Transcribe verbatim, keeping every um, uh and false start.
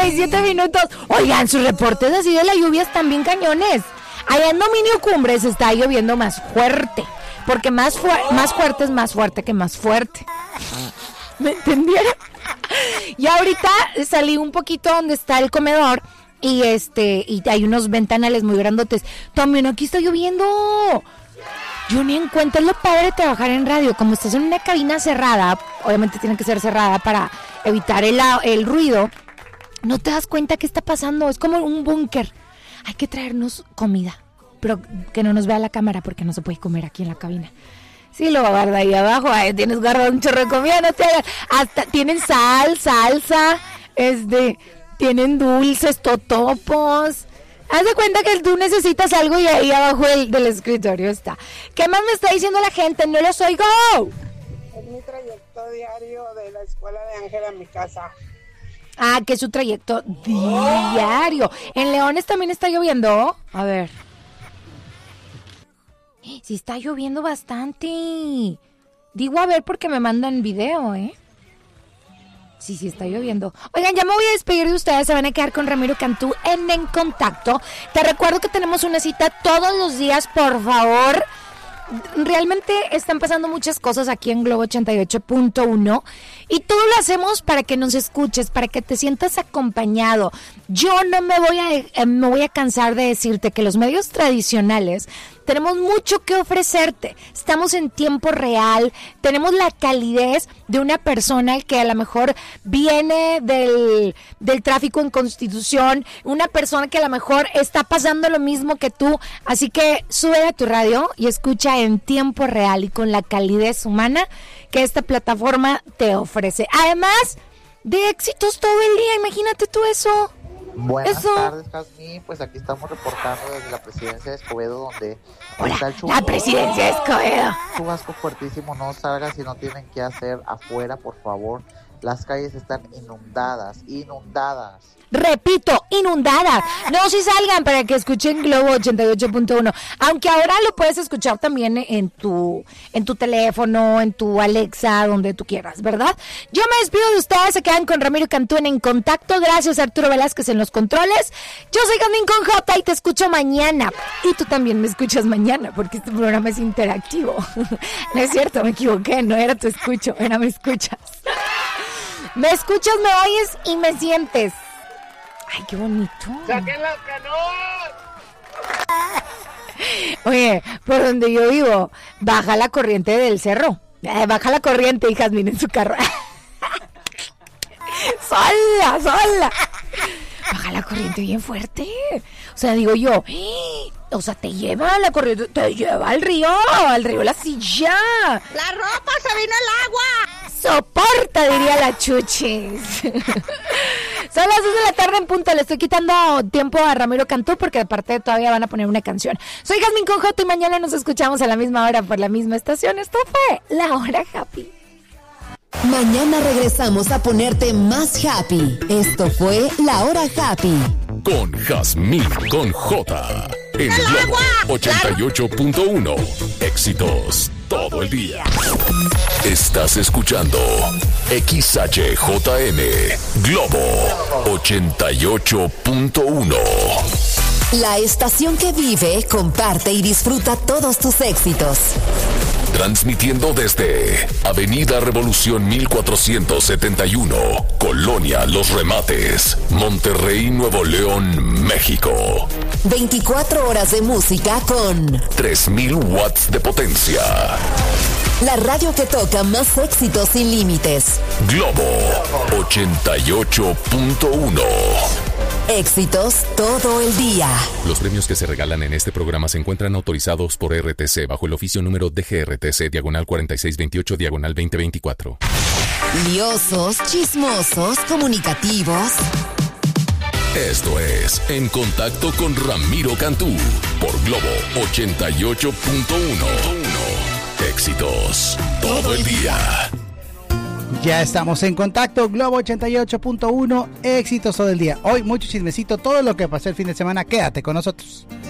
Siete minutos. Oigan, sus reportes así de la lluvia están bien cañones. Allá en Dominio Cumbres está lloviendo más fuerte. Porque más, fu- más fuerte es más fuerte que más fuerte. ¿Me entendieron? Y ahorita salí un poquito donde está el comedor. Y este, y hay unos ventanales muy grandotes. También aquí está lloviendo. Yo ni en cuenta, es lo padre de trabajar en radio. Como estás en una cabina cerrada, obviamente tiene que ser cerrada para evitar el, el ruido. No te das cuenta qué está pasando, es como un búnker. Hay que traernos comida, pero que no nos vea la cámara porque no se puede comer aquí en la cabina. Sí, lo guarda ahí abajo, ahí tienes guardado un chorro de comida, no te hagas. Hasta tienen sal, salsa, este, tienen dulces, totopos. Haz de cuenta que tú necesitas algo y ahí abajo del, del escritorio está. ¿Qué más me está diciendo la gente? No los oigo. Es mi trayecto diario de la escuela de Ángela a mi casa. Ah, que es su trayecto diario. ¿En Leones también está lloviendo? A ver. Sí está lloviendo bastante. Digo a ver porque me mandan video, ¿eh? Sí, sí está lloviendo. Oigan, ya me voy a despedir de ustedes. Se van a quedar con Ramiro Cantú en En Contacto. Te recuerdo que tenemos una cita todos los días, por favor. Realmente están pasando muchas cosas aquí en Globo ochenta y ocho punto uno y todo lo hacemos para que nos escuches, para que te sientas acompañado. Yo no me voy a, eh, me voy a cansar de decirte que los medios tradicionales tenemos mucho que ofrecerte. Estamos en tiempo real, tenemos la calidez de una persona que a lo mejor viene del, del tráfico en Constitución, una persona que a lo mejor está pasando lo mismo que tú. Así que sube a tu radio y escucha en tiempo real y con la calidez humana que esta plataforma te ofrece. Además de éxitos todo el día, imagínate tú eso. Buenas Eso. tardes, Jazmín. Pues aquí estamos reportando desde la presidencia de Escobedo, donde Hola, está el chubasco. la presidencia de Escobedo. Chubasco fuertísimo, no salgan si no tienen que hacer afuera, por favor. Las calles están inundadas, inundadas. Repito, inundadas. No, si salgan para que escuchen Globo ochenta y ocho punto uno. Aunque ahora lo puedes escuchar también en tu en tu teléfono, en tu Alexa, donde tú quieras, ¿verdad? Yo me despido de ustedes, se quedan con Ramiro Cantú en En Contacto. Gracias a Arturo Velázquez en los controles. Yo soy Jazmín con J y te escucho mañana. Y tú también me escuchas mañana, porque este programa es interactivo. No es cierto, me equivoqué, no era tu escucho, era me escuchas. Me escuchas, me oyes y me sientes. Ay, qué bonito. ¡Saquen las canoas! Oye, por donde yo vivo, baja la corriente del cerro. Eh, baja la corriente y Jazmín en su carro. ¡Sola, sola! Baja la corriente bien fuerte. O sea, digo yo, ¡eh! O sea, te lleva la corriente, te lleva al río, al río La Silla. ¡La ropa se vino el agua! Soporta, diría la Chuchis. Son las dos de la tarde en punto. Le estoy quitando tiempo a Ramiro Cantú porque aparte todavía van a poner una canción. Soy Jazmín con J y mañana nos escuchamos a la misma hora por la misma estación. Esto fue La Hora Happy. Mañana regresamos a ponerte más happy. Esto fue La Hora Happy. Con Jazmín con J. En Globo ochenta y ocho punto uno. Éxitos todo el día. Estás escuchando X H J M Globo ochenta y ocho punto uno. La estación que vive, comparte y disfruta todos tus éxitos. Transmitiendo desde Avenida Revolución mil cuatrocientos setenta y uno, Colonia Los Remates, Monterrey, Nuevo León, México. veinticuatro horas de música con tres mil watts de potencia. La radio que toca más éxitos sin límites. Globo ochenta y ocho punto uno. Éxitos todo el día. Los premios que se regalan en este programa se encuentran autorizados por R T C bajo el oficio número D G R T C diagonal cuarenta y seis veintiocho diagonal veinte veinticuatro. Liosos, chismosos, comunicativos. Esto es En Contacto con Ramiro Cantú por Globo ochenta y ocho punto uno. Éxitos todo el día. Ya estamos en contacto, Globo ochenta y ocho punto uno, éxitos todo el día. Hoy mucho chismecito, todo lo que pasó el fin de semana, quédate con nosotros.